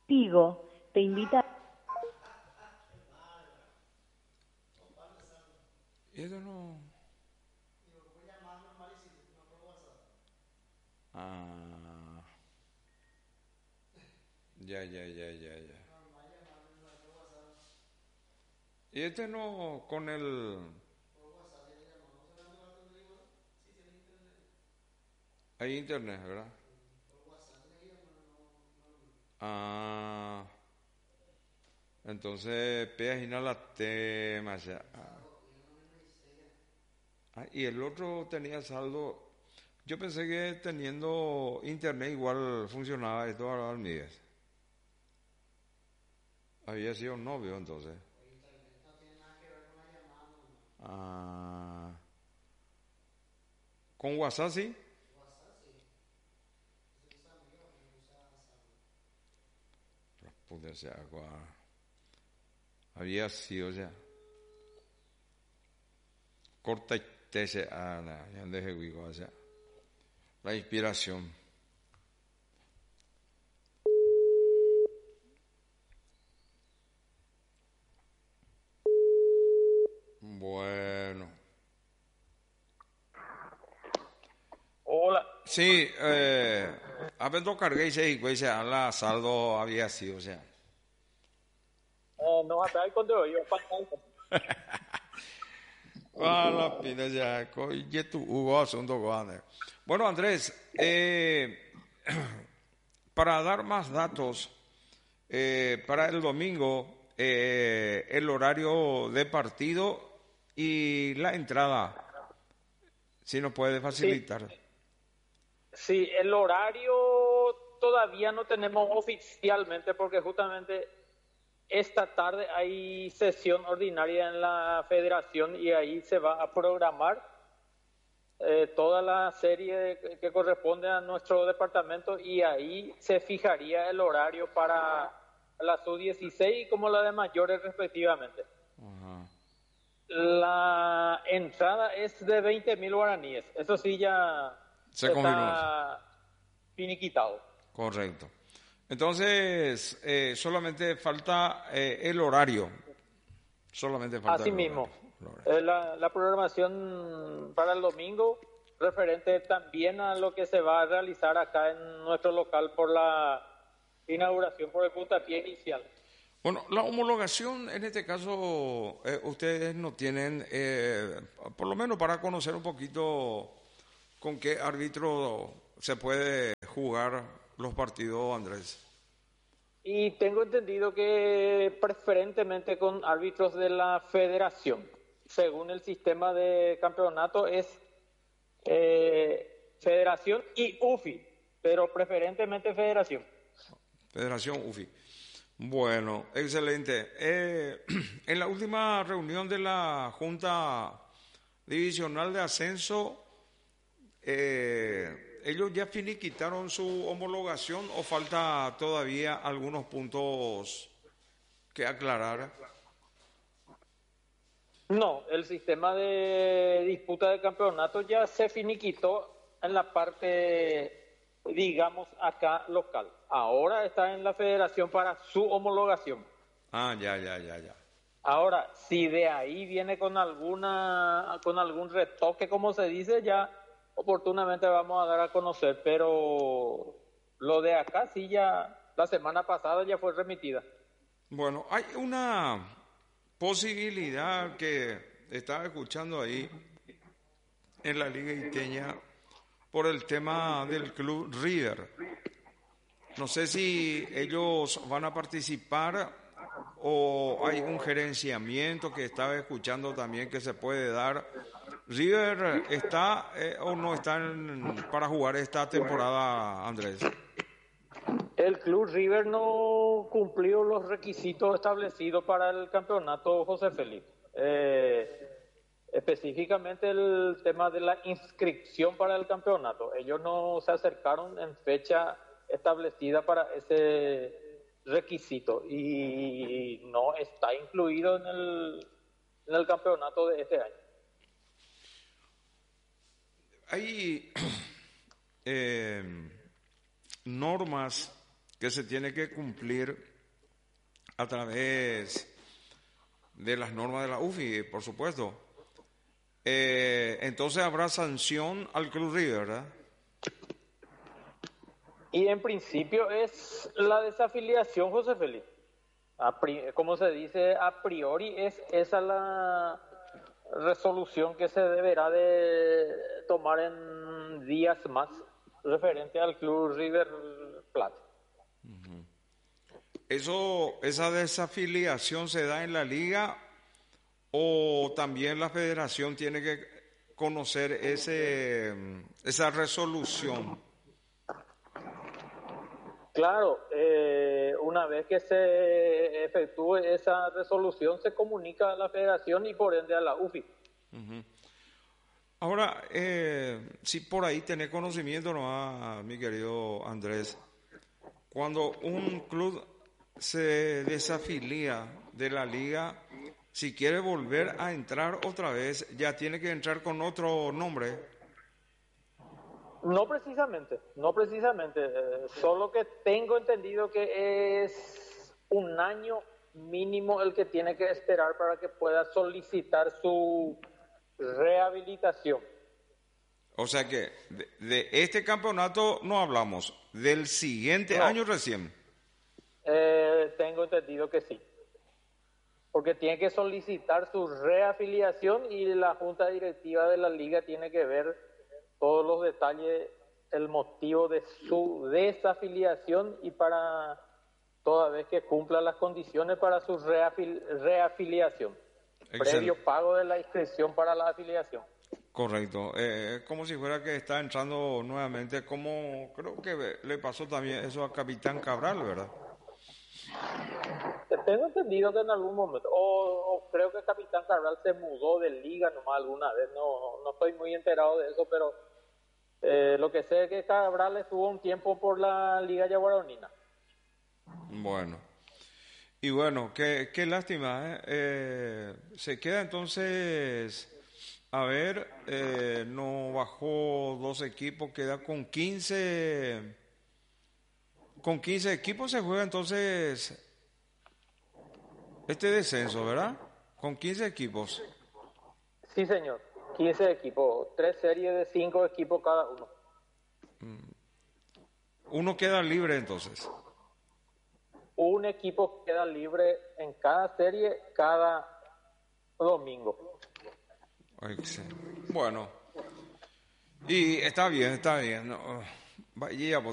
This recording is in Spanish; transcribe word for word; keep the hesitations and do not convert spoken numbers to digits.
Tigo te invita. Y eso no. Ah, ya, ya, ya, ya, ya. Y este no con el. Hay internet, ¿verdad? Ah, entonces página la tema ya. Ah, y el otro tenía saldo. Yo pensé que teniendo internet igual funcionaba esto ahora al Miguel. Había sido novio entonces. Ah, con WhatsApp sí. Pude ser agua. Había sido ya. Corta y tese a la. Ya deje huigo ya. La inspiración. Bueno. Hola. Sí, eh, apenas cargué y se dice, la saldo había sido, o sea. Eh, no va a traer control, yo para Ah, la pina ya, y tu Hugo asunto con Bueno, Andrés, eh, para dar más datos, eh, para el domingo, eh, el horario de partido y la entrada, si nos puede Sí, facilitar. sí, el horario todavía no tenemos oficialmente porque justamente esta tarde hay sesión ordinaria en la federación y ahí se va a programar eh, toda la serie que, que corresponde a nuestro departamento y ahí se fijaría el horario para la sub dieciséis como la de mayores respectivamente. Ajá. La entrada es de veinte mil guaraníes. Eso sí ya Se confirmó eso. está finiquitado. Correcto. Entonces, eh, solamente falta eh, el horario. Solamente falta Así el horario. mismo, el horario. eh, la, la programación para el domingo referente también a lo que se va a realizar acá en nuestro local por la inauguración, por el puntapié inicial. Bueno, la homologación, en este caso, eh, ustedes no tienen, eh, por lo menos para conocer un poquito con qué árbitro se puede jugar los partidos, Andrés. Y tengo entendido que preferentemente con árbitros de la federación. Según el sistema de campeonato es eh, federación y U F I, pero preferentemente federación. Federación U F I. Bueno, excelente. Eh, en la última reunión de la Junta Divisional de Ascenso, eh, ¿ellos ya finiquitaron su homologación o falta todavía algunos puntos que aclarar? No, el sistema de disputa de campeonato ya se finiquitó en la parte, digamos, acá local. Ahora está en la federación para su homologación. Ah, ya, ya, ya, ya. Ahora, si de ahí viene con alguna, con algún retoque, como se dice, ya oportunamente vamos a dar a conocer, pero lo de acá sí ya, la semana pasada ya fue remitida. Bueno, hay una posibilidad que estaba escuchando ahí en la Liga Iteña por el tema del Club River. No sé si ellos van a participar o hay un gerenciamiento que estaba escuchando también que se puede dar. ¿River está eh, o no está en- para jugar esta temporada, Andrés? El Club River no cumplió los requisitos establecidos para el campeonato José Félix. Eh, específicamente el tema de la inscripción para el campeonato. Ellos no se acercaron en fecha establecida para ese requisito y no está incluido en el, en el campeonato de este año. Hay eh, normas que se tiene que cumplir a través de las normas de la U F I, por supuesto. Eh, entonces habrá sanción al Club River, ¿verdad? Y en principio es la desafiliación, José Félix. A pri- como se dice, a priori es esa la resolución que se deberá de tomar en días más referente al Club River Plate. Eso, ¿esa desafiliación se da en la liga o también la federación tiene que conocer ese, esa resolución? Claro, eh, una vez que se efectúe esa resolución se comunica a la federación y por ende a la U F I. Uh-huh. Ahora, eh, si por ahí tenés conocimiento, ¿no, mi querido Andrés? Cuando un club se desafilia de la liga, si quiere volver a entrar otra vez, ya tiene que entrar con otro nombre. No precisamente, no precisamente, eh, solo que tengo entendido que es un año mínimo el que tiene que esperar para que pueda solicitar su rehabilitación. O sea que de, de este campeonato no hablamos, del siguiente No. año recién. Eh, tengo entendido que sí, porque tiene que solicitar su reafiliación y la junta directiva de la liga tiene que ver todos los detalles, el motivo de su desafiliación y para toda vez que cumpla las condiciones para su reafil, reafiliación, Excelente. Previo pago de la inscripción para la afiliación. Correcto, eh, como si fuera que está entrando nuevamente, como creo que le pasó también eso a Capitán Cabral, ¿verdad? Tengo entendido que en algún momento, o, o creo que el Capitán Cabral se mudó de liga nomás alguna vez, no, no estoy muy enterado de eso, pero eh, lo que sé es que Cabral estuvo un tiempo por la Liga Yaguaronina. Bueno, y bueno, qué, qué lástima, ¿eh? Eh, se queda entonces, a ver, eh, no bajó dos equipos, queda con quince, con quince equipos se juega entonces este descenso, ¿verdad? Con quince equipos. Sí, señor. quince equipos, tres series de cinco equipos cada uno. Uno queda libre entonces. Un equipo queda libre en cada serie, cada domingo. Excelente. Bueno, y está bien, está bien. No, vaya,